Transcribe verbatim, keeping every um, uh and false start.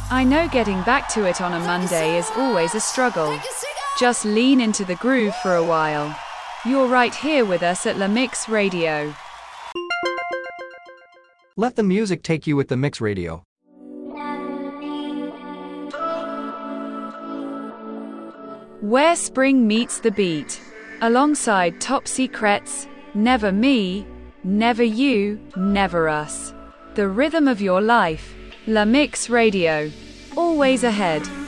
I know getting back to it on a Monday is always a struggle. Just lean into the groove for a while. You're right here with us at La Mix Radio. Let the music take you with the Mix Radio. Where spring meets the beat. Alongside Top Secrets, Never Me, Never You, Never Us. The rhythm of your life. La Mix Radio. Always ahead.